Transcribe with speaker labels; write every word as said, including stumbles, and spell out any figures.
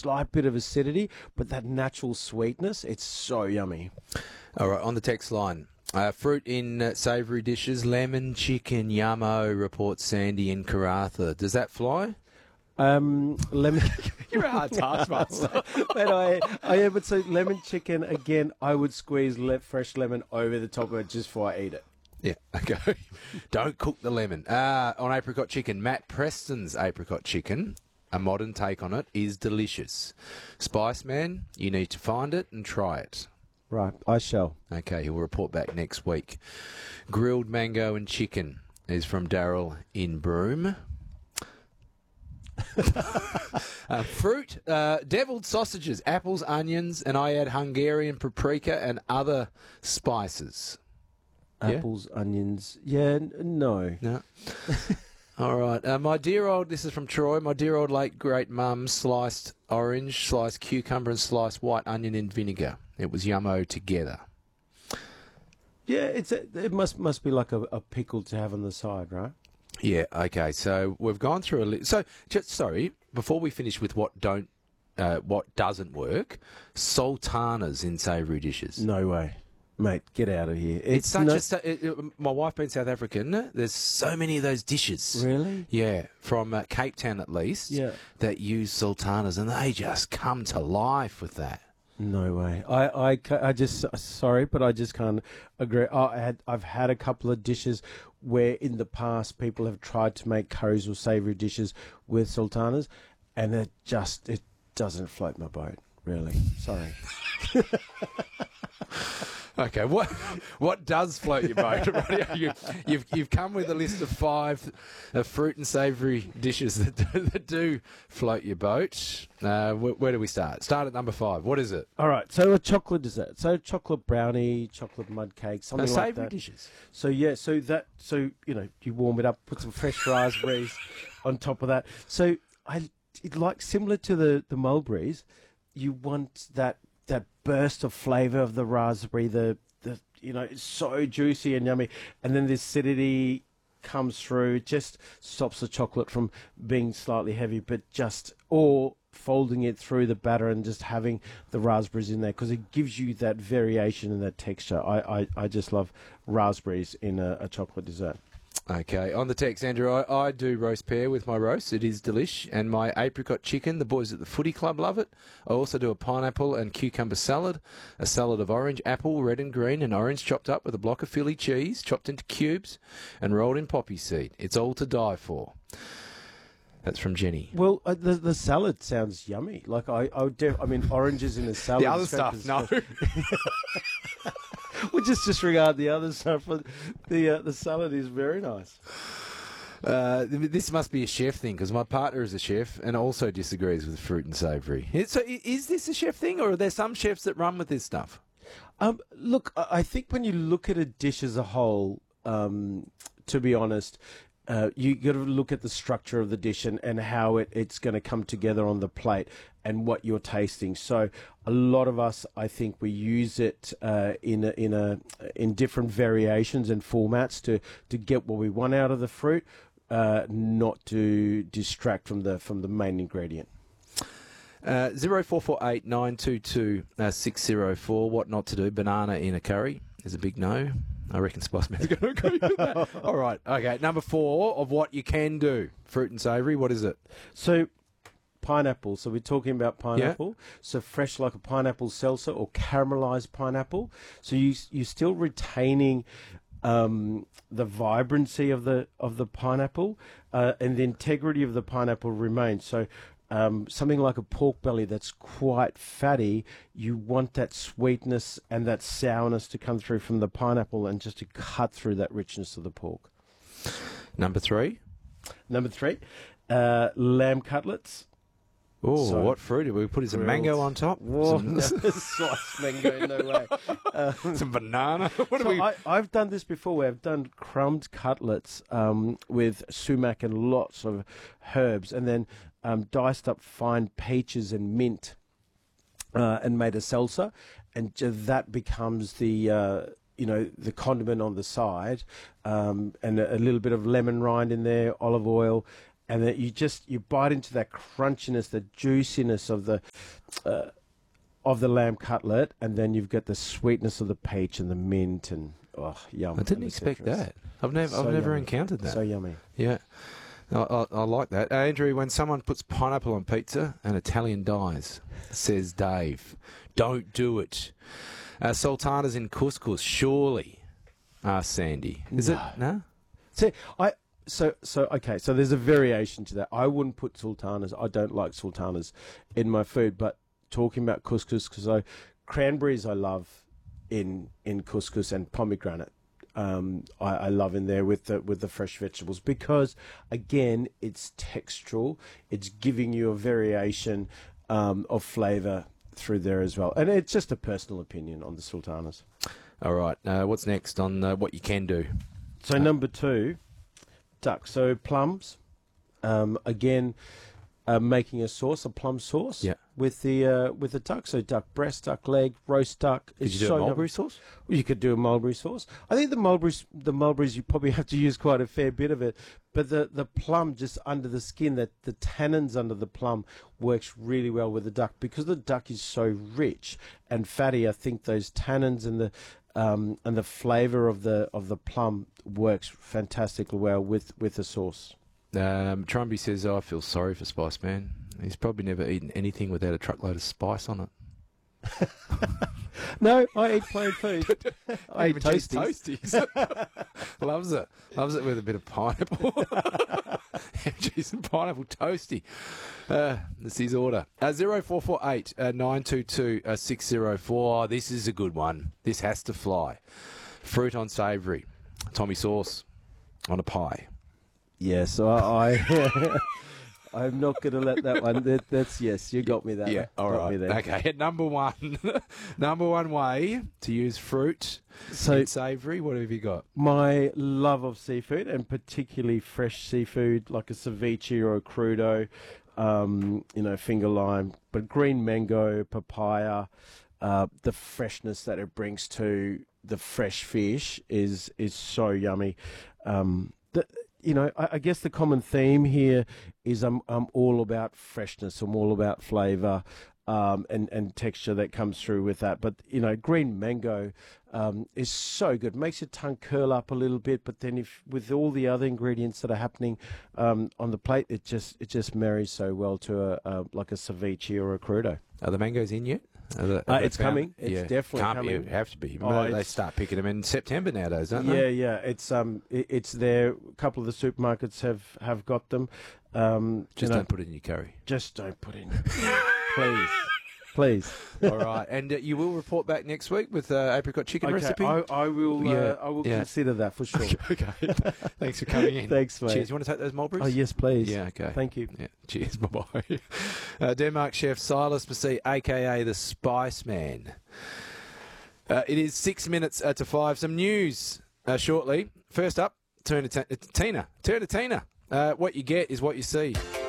Speaker 1: slight bit of acidity, but that natural sweetness, it's so yummy.
Speaker 2: All right, on the text line. Uh, fruit in uh, savoury dishes, lemon, chicken, yummo, reports Sandy in Karatha. Does that fly?
Speaker 1: Um, lemon.
Speaker 2: You're a hard taskmaster.
Speaker 1: But I, I yeah, but so lemon chicken again. I would squeeze le- fresh lemon over the top of it just before I eat it.
Speaker 2: Yeah, okay. Don't cook the lemon. Uh, on apricot chicken, Matt Preston's apricot chicken, a modern take on it, is delicious. Spice Man, you need to find it and try it.
Speaker 1: Right, I shall.
Speaker 2: Okay, he'll report back next week. Grilled mango and chicken is from Daryl in Broome. uh, fruit, uh, deviled sausages, apples, onions, and I add Hungarian paprika and other spices.
Speaker 1: Apples, yeah? Onions. Yeah, n- no.
Speaker 2: No. All right. Uh, my dear old, this is from Troy, my dear old late great mum sliced orange, sliced cucumber and sliced white onion in vinegar. It was yummo together.
Speaker 1: Yeah, it's a, it must must be like a, a pickle to have on the side, right?
Speaker 2: Yeah, okay. So we've gone through a li- so just sorry, before we finish with what don't uh, what doesn't work, sultanas in savoury dishes.
Speaker 1: No way. Mate, get out of here.
Speaker 2: It's,
Speaker 1: It's
Speaker 2: such
Speaker 1: no-
Speaker 2: a su- it, it, my wife being South African, there's so many of those dishes.
Speaker 1: Really?
Speaker 2: Yeah, from uh, Cape Town at least.
Speaker 1: Yeah.
Speaker 2: That use sultanas, and they just come to life with that.
Speaker 1: No way. I, I, ca- I just sorry, but I just can't agree. Oh, I had I've had a couple of dishes where in the past people have tried to make curries or savoury dishes with sultanas, and it just it doesn't float my boat. Really, sorry.
Speaker 2: Okay, what what does float your boat? you, you've you've come with a list of five uh, fruit and savoury dishes that do, that do float your boat. Uh, where, where do we start? Start at number five. What is it?
Speaker 1: All right, so a chocolate dessert, so chocolate brownie, chocolate mud cake, something
Speaker 2: Uh,
Speaker 1: like
Speaker 2: savoury
Speaker 1: that.
Speaker 2: dishes.
Speaker 1: So yeah, so that so you know you warm it up, put some fresh raspberries on top of that. So I it, like similar to the the mulberries, you want that that burst of flavour of the raspberry, the the you know it's so juicy and yummy, and then the acidity comes through. It just stops the chocolate from being slightly heavy, but just or folding it through the batter and just having the raspberries in there because it gives you that variation and that texture. I, I, I just love raspberries in a, a chocolate dessert.
Speaker 2: Okay, on the text, Andrew, I, I do roast pear with my roast. It is delish. And my apricot chicken, the boys at the footy club love it. I also do a pineapple and cucumber salad, a salad of orange, apple, red and green, and orange chopped up with a block of Philly cheese, chopped into cubes and rolled in poppy seed. It's all to die for. That's from Jenny.
Speaker 1: Well, uh, the the salad sounds yummy. Like I, I would. Def- I mean, oranges in a salad.
Speaker 2: The other
Speaker 1: is
Speaker 2: stuff,
Speaker 1: fantastic.
Speaker 2: no.
Speaker 1: We'll just disregard the other stuff. But the uh, the salad is very nice.
Speaker 2: Uh, th- this must be a chef thing because my partner is a chef and also disagrees with fruit and savoury. It- So i- is this a chef thing or are there some chefs that run with this stuff?
Speaker 1: Um, look, I I think when you look at a dish as a whole, um, to be honest, uh, you got to look at the structure of the dish and, and how it, it's going to come together on the plate and what you're tasting. So a lot of us, I think, we use it uh, in a, in a in different variations and formats to, to get what we want out of the fruit, uh, not to distract from the from the main ingredient.
Speaker 2: Uh, zero four four eight nine two two six zero four. What not to do? Banana in a curry is a big no. I reckon Spice Man's going to agree with that. All right. Okay. Number four of what you can do. Fruit and savoury. What is it?
Speaker 1: So, pineapple. So we're talking about pineapple. So fresh like a pineapple salsa or caramelized pineapple. So you you're still retaining um, the vibrancy of the of the pineapple, uh, and the integrity of the pineapple remains. So. Um, something like a pork belly that's quite fatty, you want that sweetness and that sourness to come through from the pineapple and just to cut through that richness of the pork.
Speaker 2: Number three.
Speaker 1: Number three, uh, lamb cutlets.
Speaker 2: Oh,
Speaker 1: So,
Speaker 2: what fruit? Did we put some
Speaker 1: grilled.
Speaker 2: mango on top?
Speaker 1: Whoa,
Speaker 2: Some,
Speaker 1: no, sliced mango, no way. Um,
Speaker 2: some banana? What
Speaker 1: so
Speaker 2: do we...
Speaker 1: I, I've done this before where I've done crumbed cutlets um, with sumac and lots of herbs and then um, diced up fine peaches and mint uh, and made a salsa. And ju- that becomes the... Uh, you know, the condiment on the side um, and a, a little bit of lemon rind in there, olive oil, and then you just you bite into that crunchiness, the juiciness of the uh, of the lamb cutlet, and then you've got the sweetness of the peach and the mint, and oh, yum.
Speaker 2: I didn't
Speaker 1: and the
Speaker 2: expect
Speaker 1: citrus.
Speaker 2: that. I've never,
Speaker 1: So
Speaker 2: I've never
Speaker 1: yummy.
Speaker 2: encountered that.
Speaker 1: So yummy.
Speaker 2: Yeah, I, I, I like that. Uh, Andrew, when someone puts pineapple on pizza, an Italian dies, says Dave. Don't do it. Uh, sultanas in couscous, surely, asks Sandy. Is
Speaker 1: No.
Speaker 2: it? No?
Speaker 1: See, I so so okay. So there's a variation to that. I wouldn't put sultanas. I don't like sultanas in my food. But talking about couscous, because I cranberries I love in in couscous, and pomegranate um, I, I love in there with the with the fresh vegetables, because again it's textural. It's giving you a variation um, of flavour through there as well. And it's just a personal opinion on the sultanas.
Speaker 2: All right. Uh, what's next on uh, what you can do?
Speaker 1: So number two, duck. So plums, um, again, uh, making a sauce, a plum sauce,
Speaker 2: Yeah.
Speaker 1: with the uh, with the duck. So duck breast, duck leg, roast duck.
Speaker 2: Did
Speaker 1: It's
Speaker 2: you do
Speaker 1: so
Speaker 2: a
Speaker 1: yum-
Speaker 2: mulberry sauce?
Speaker 1: Well, you could do a mulberry sauce. I think the mulberries, the mulberries, you probably have to use quite a fair bit of it. But the, the plum just under the skin, that the tannins under the plum works really well with the duck, because the duck is so rich and fatty. I think those tannins and the um, and the flavour of the of the plum works fantastically well with, with the sauce.
Speaker 2: Um, Trumby says, oh, I feel sorry for Spice Man. He's probably never eaten anything without a truckload of spice on it.
Speaker 1: No, I eat plain food. I eat
Speaker 2: Even cheese
Speaker 1: toasties.
Speaker 2: toasties. Loves it. Loves it with a bit of pineapple. Cheese and pineapple toasty. Uh, that's his order. Uh, zero four four eight nine two two six zero four. This is a good one. This has to fly. Fruit on savoury. Tommy sauce on a pie.
Speaker 1: Yes, I. I I'm not going to let that one. That, that's yes. You got me there.
Speaker 2: Yeah, all
Speaker 1: got
Speaker 2: right.
Speaker 1: Me there.
Speaker 2: Okay, number one. Number one way to use fruit
Speaker 1: So
Speaker 2: in savoury. What have you got?
Speaker 1: my love of seafood, and particularly fresh seafood like a ceviche or a crudo, um, you know, finger lime, but green mango, papaya, uh, the freshness that it brings to the fresh fish is is so yummy. Um, the, you know, I, I guess the common theme here is I'm I'm all about freshness. I'm all about flavour. Um, and, and texture that comes through with that. But, you know, green mango um, is so good. Makes your tongue curl up a little bit, but then if with all the other ingredients that are happening um, on the plate, it just it just marries so well to a, a like a ceviche or a crudo.
Speaker 2: Are the mangoes in yet? Are they, are
Speaker 1: Uh,
Speaker 2: they
Speaker 1: it's
Speaker 2: found?
Speaker 1: coming. It's definitely
Speaker 2: Can't
Speaker 1: coming.
Speaker 2: Be, have to be.
Speaker 1: Oh,
Speaker 2: they
Speaker 1: it's-
Speaker 2: start picking them in September nowadays, don't
Speaker 1: Yeah,
Speaker 2: they?
Speaker 1: yeah. It's um, it, it's there. A couple of the supermarkets have, have got them. Um,
Speaker 2: Just
Speaker 1: you know,
Speaker 2: don't put it in your curry.
Speaker 1: just don't put in, please, please.
Speaker 2: All right. And uh, you will report back next week with uh, apricot chicken
Speaker 1: Okay,
Speaker 2: recipe?
Speaker 1: I, I will.
Speaker 2: Yeah,
Speaker 1: Uh, I will
Speaker 2: yeah.
Speaker 1: consider that for sure.
Speaker 2: Okay. Thanks for coming in.
Speaker 1: Thanks, mate.
Speaker 2: Cheers. You want to take those mulberries?
Speaker 1: Oh yes, please.
Speaker 2: Yeah, okay.
Speaker 1: Thank you.
Speaker 2: Yeah. Cheers. Bye-bye. Uh, Denmark chef Silas Massey, a k a the Spice Man. Uh, it is six minutes uh, to five. Some news uh, shortly. First up, turn to t- Tina. Turn to Tina. Uh, what you get is what you see.